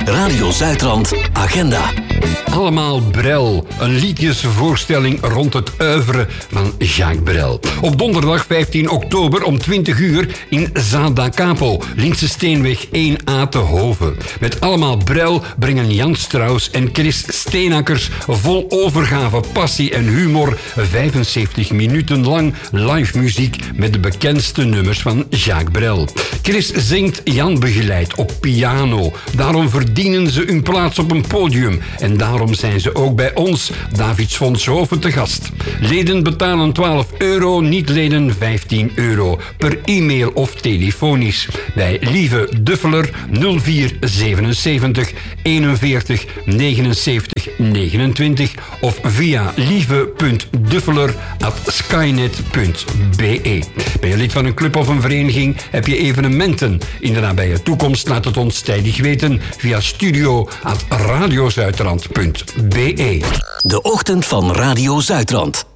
Radio Zuidrand Agenda. Allemaal Brel, een liedjesvoorstelling rond het oeuvre van Jacques Brel. Op donderdag 15 oktober om 20 uur in Zaanda Capo, Linkse Steenweg 1A te Hoven. Met Allemaal Brel brengen Jan Strauss en Chris Steenakkers vol overgave, passie en humor 75 minuten lang live muziek met de bekendste nummers van Jacques Brel. Chris zingt, Jan begeleidt op piano. Daarom verdienen ze hun plaats op een podium. En daarom zijn ze ook bij ons, Davids Fonshoven, te gast. Leden betalen €12, niet-leden €15. Per e-mail of telefonisch. Bij Lieve Duffeler 0477 41 79 29 of via lieve.duffeler@skynet.be. Ben je lid van een club of een vereniging? Heb je evenementen in de nabije toekomst? Laat het ons tijdig weten via studio@radiozuidrand.be. De ochtend van Radio Zuidrand.